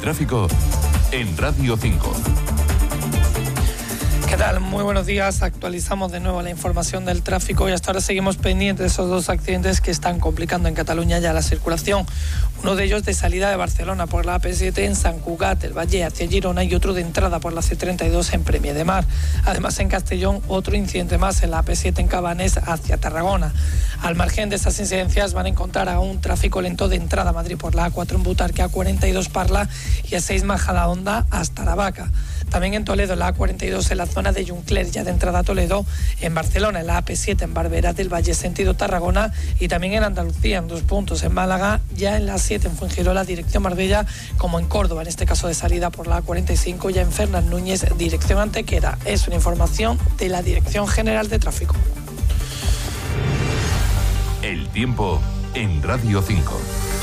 tráfico en Radio 5. ¿Qué tal? Muy buenos días. Actualizamos de nuevo la información del tráfico y hasta ahora seguimos pendientes de esos dos accidentes que están complicando en Cataluña ya la circulación. Uno de ellos de salida de Barcelona por la AP7 en Sant Cugat del Valle hacia Girona y otro de entrada por la C32 en Premià de Mar. Además, en Castellón, otro incidente más en la AP7 en Cabanes hacia Tarragona. Al margen de estas incidencias van a encontrar a un tráfico lento de entrada a Madrid por la A4 en Butarque, A42 Parla y A6 Majadahonda hasta Aravaca. También en Toledo, la A42 en la zona de Juncler, ya de entrada a Toledo, en Barcelona, en la AP7 en Barberá del Valle, sentido Tarragona, y también en Andalucía, en 2 puntos, en Málaga, ya en la 7 en Fuengirola, dirección Marbella, como en Córdoba, en este caso de salida por la A45, ya en Fernán Núñez, dirección Antequera. Es una información de la Dirección General de Tráfico. El tiempo en Radio 5.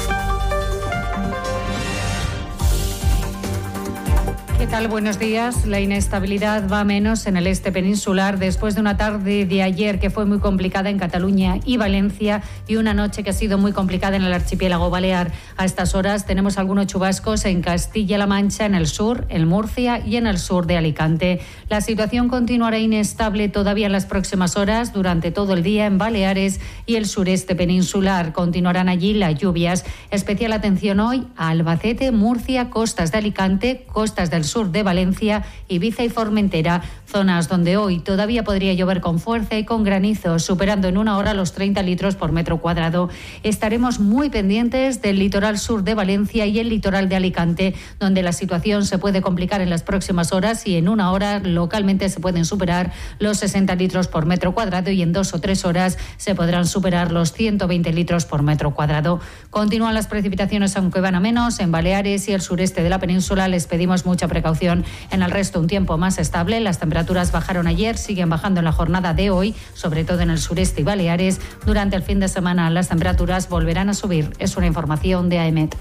¿Qué tal? Buenos días. La inestabilidad va a menos en el este peninsular después de una tarde de ayer que fue muy complicada en Cataluña y Valencia y una noche que ha sido muy complicada en el archipiélago balear. A estas horas tenemos algunos chubascos en Castilla-La Mancha, en el sur, en Murcia y en el sur de Alicante. La situación continuará inestable todavía en las próximas horas durante todo el día en Baleares y el sureste peninsular. Continuarán allí las lluvias. Especial atención hoy a Albacete, Murcia, costas de Alicante, costas del sur de Valencia, Ibiza y Formentera, zonas donde hoy todavía podría llover con fuerza y con granizo, superando en una hora los 30 litros por metro cuadrado. Estaremos muy pendientes del litoral sur de Valencia y el litoral de Alicante, donde la situación se puede complicar en las próximas horas y en una hora localmente se pueden superar los 60 litros por metro cuadrado y en 2 o 3 horas se podrán superar los 120 litros por metro cuadrado. Continúan las precipitaciones, aunque van a menos. En Baleares y el sureste de la península les pedimos mucha precaución. En el resto, un tiempo más estable. Las temperaturas bajaron ayer, siguen bajando en la jornada de hoy, sobre todo en el sureste y Baleares. Durante el fin de semana las temperaturas volverán a subir. Es una información de AEMET.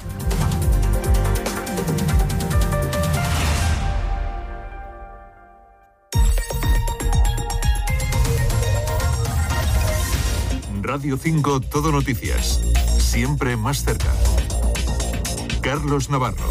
Radio 5 Todo Noticias. Siempre más cerca. Carlos Navarro.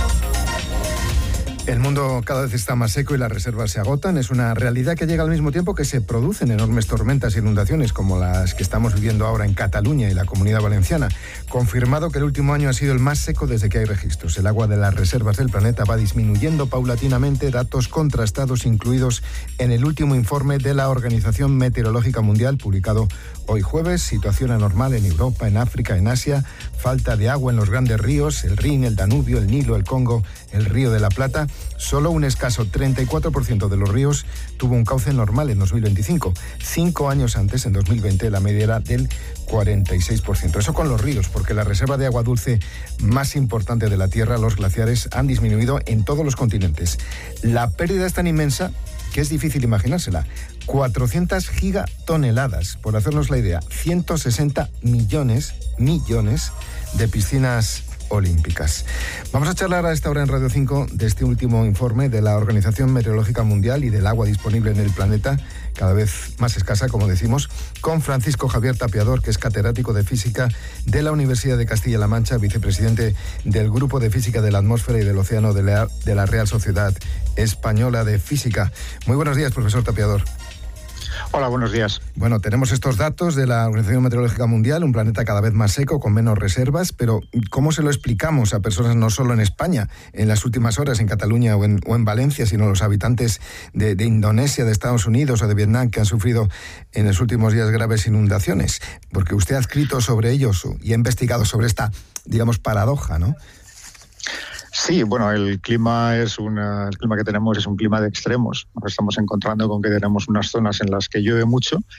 El mundo cada vez está más seco y las reservas se agotan. Es una realidad que llega al mismo tiempo que se producen enormes tormentas e inundaciones como las que estamos viviendo ahora en Cataluña y la Comunidad Valenciana. Confirmado que el último año ha sido el más seco desde que hay registros. El agua de las reservas del planeta va disminuyendo paulatinamente, datos contrastados incluidos en el último informe de la Organización Meteorológica Mundial publicado hoy jueves. Situación anormal en Europa, en África, en Asia, falta de agua en los grandes ríos, el Rin, el Danubio, el Nilo, el Congo, el Río de la Plata. Solo un escaso 34% de los ríos tuvo un cauce normal en 2025. 5 años antes, en 2020, la media era del 46%. Eso con los ríos, porque la reserva de agua dulce más importante de la Tierra, los glaciares, han disminuido en todos los continentes. La pérdida es tan inmensa que es difícil imaginársela. 400 gigatoneladas, por hacernos la idea, 160 millones de piscinas olímpicas. Vamos a charlar a esta hora en Radio 5 de este último informe de la Organización Meteorológica Mundial y del agua disponible en el planeta, cada vez más escasa, como decimos, con Francisco Javier Tapiador, que es catedrático de Física de la Universidad de Castilla-La Mancha, vicepresidente del Grupo de Física de la Atmósfera y del Océano de la Real Sociedad Española de Física. Muy buenos días, profesor Tapiador. Hola, buenos días. Bueno, tenemos estos datos de la Organización Meteorológica Mundial, un planeta cada vez más seco, con menos reservas, pero ¿cómo se lo explicamos a personas no solo en España, en las últimas horas, en Cataluña o en Valencia, sino a los habitantes de Indonesia, de Estados Unidos o de Vietnam, que han sufrido en los últimos días graves inundaciones? Porque usted ha escrito sobre ellos y ha investigado sobre esta, digamos, paradoja, ¿no? Sí, bueno, el clima que tenemos es un clima de extremos. Nos estamos encontrando con que tenemos unas zonas en las que llueve mucho